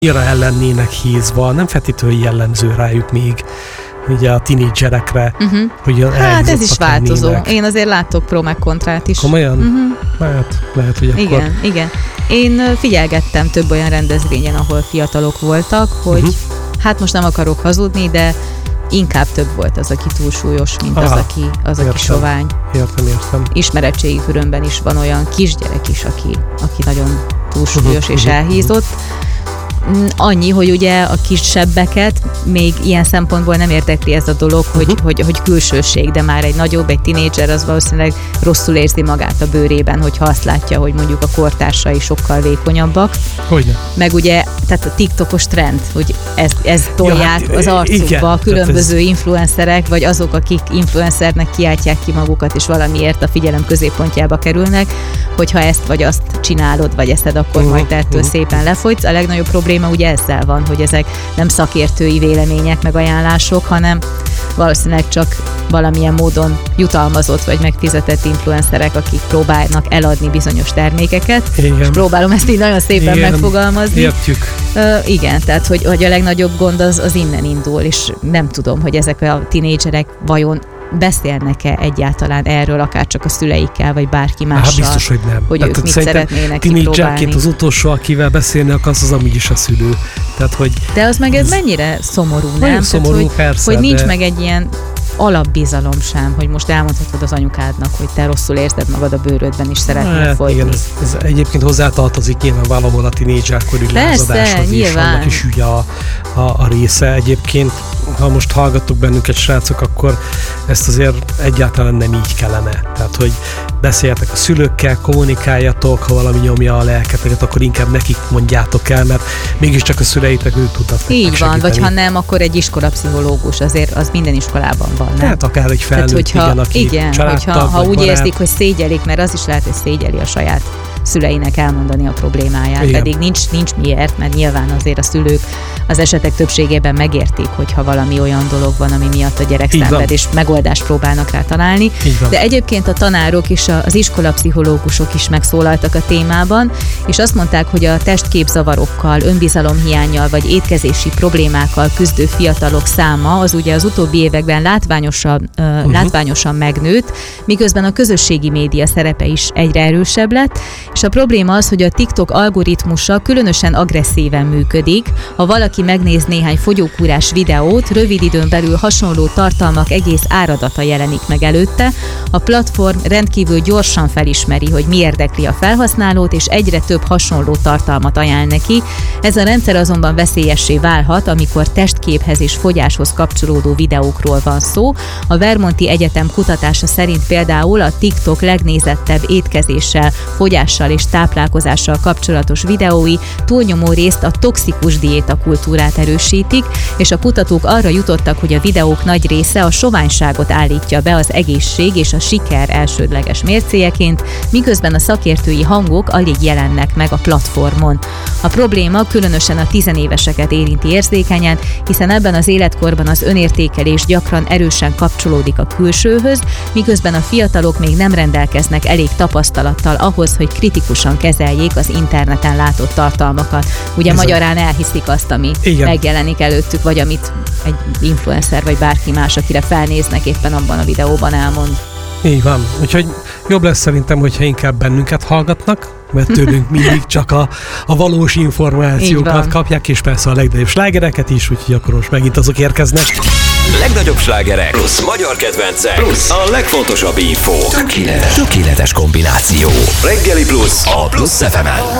Mire ellennének hízva, nem feltétlenül jellemző rájuk még, ugye a tinédzserekre, hogy hát ez is változó. Lennének. Én azért látok pro meg kontrát is. Komolyan? Hát, lehet, hogy akkor... Igen. Én figyelgettem több olyan rendezvényen, ahol fiatalok voltak, hogy hát most nem akarok hazudni, de inkább több volt az, aki túlsúlyos, mint az, aki sovány. Értem. Ismeretségi körömben is van olyan kisgyerek is, aki nagyon túlsúlyos és elhízott. Annyi, hogy ugye a kisebbeket még ilyen szempontból nem érdekli ez a dolog, hogy külsőség, de már egy nagyobb, egy tinédzser az valószínűleg rosszul érzi magát a bőrében, hogyha azt látja, hogy mondjuk a kortársai sokkal vékonyabbak. Hogyne. Meg ugye, tehát a TikTokos trend, hogy ez tolják az arcukba a különböző influencerek, vagy azok, akik influencernek kiáltják ki magukat, és valamiért a figyelem középpontjába kerülnek, hogyha ezt vagy azt csinálod, vagy eszed, akkor majd te ettől szépen lefogysz. A legnagyobb probléma ugye ezzel van, hogy ezek nem szakértői vélemények, meg ajánlások, hanem valószínűleg csak valamilyen módon jutalmazott vagy megfizetett influencerek, akik próbálnak eladni bizonyos termékeket. Igen. És próbálom ezt így nagyon szépen megfogalmazni. Értjük. Igen, tehát hogy a legnagyobb gond az innen indul, és nem tudom, hogy ezek a tinédzserek vajon beszélnek-e egyáltalán erről, akár csak a szüleikkel, vagy bárki mással, biztos, hogy nem. Hogy ők mit szeretnének kipróbálni. Tinédzserként az utolsó, akivel beszélni akarsz, az amúgy is a szülő. Tehát, hogy de az meg ez mennyire szomorú, nem? Nagyon szomorú, tehát, persze, hogy nincs meg egy ilyen alapbizalom sem, hogy most elmondhatod az anyukádnak, hogy te rosszul érzed magad a bőrödben, és szeretnél folyni. Igen, ez egyébként hozzátartozik nyilvánvalóan a tinédzserkori lázadáshoz is, annak is ugye a része. Egyébként, ha most hallgattok bennünket, srácok, akkor ezt azért egyáltalán nem így kellene. Tehát, hogy beszéljetek a szülőkkel, kommunikáljatok, ha valami nyomja a lelketeket, akkor inkább nekik mondjátok el, mert mégiscsak a szüleitek ők tudnak így van, vagy ha nem, akkor egy iskolapszichológus, azért az minden iskolában van. Nem? Tehát akár egy felnőtt, ha úgy érzik, hogy szégyelik, mert az is lehet, hogy szégyeli a saját szüleinek elmondani a problémáját, igen. Pedig nincs miért, mert nyilván azért a szülők az esetek többségében megértik, hogyha valami olyan dolog van, ami miatt a gyerek szenved, és megoldást próbálnak rá találni. De egyébként a tanárok és az iskolapszichológusok is megszólaltak a témában, és azt mondták, hogy a testképzavarokkal, önbizalomhiánnyal vagy étkezési problémákkal küzdő fiatalok száma az ugye az utóbbi években látványosan megnőtt, miközben a közösségi média szerepe is egyre erősebb lett, és a probléma az, hogy a TikTok algoritmusa különösen agresszíven működik. Ha valaki megnéz néhány fogyókúrás videót, rövid időn belül hasonló tartalmak egész áradata jelenik meg előtte. A platform rendkívül gyorsan felismeri, hogy mi érdekli a felhasználót, és egyre több hasonló tartalmat ajánl neki. Ez a rendszer azonban veszélyessé válhat, amikor testképhez és fogyáshoz kapcsolódó videókról van szó. A Vermonti Egyetem kutatása szerint például a TikTok legnézettebb étkezéssel, fogyással és táplálkozással kapcsolatos videói túlnyomó részt a toxikus diétakultúrát erősítik, és a kutatók arra jutottak, hogy a videók nagy része a soványságot állítja be az egészség és a siker elsődleges mércéjeként, miközben a szakértői hangok alig jelennek meg a platformon. A probléma különösen a tizenéveseket érinti érzékenyen, hiszen ebben az életkorban az önértékelés gyakran erősen kapcsolódik a külsőhöz, miközben a fiatalok még nem rendelkeznek elég tapasztalattal ahhoz, hogy kritikusan kezeljék az interneten látott tartalmakat. Ugye magyarán elhiszik azt, ami megjelenik előttük, vagy amit egy influencer vagy bárki más, akire felnéznek, éppen abban a videóban elmond. Így van. Úgyhogy jobb lesz szerintem, hogyha inkább bennünket hallgatnak, mert tőlünk mindig csak a valós információkat kapják, és persze a legnagyobb slágereket is, úgyhogy akkor most megint azok érkeznek. Legnagyobb slágerek, plusz magyar kedvencek, plusz a legfontosabb info. Tökéletes kombináció. Reggeli Plusz a Plusz FM-en.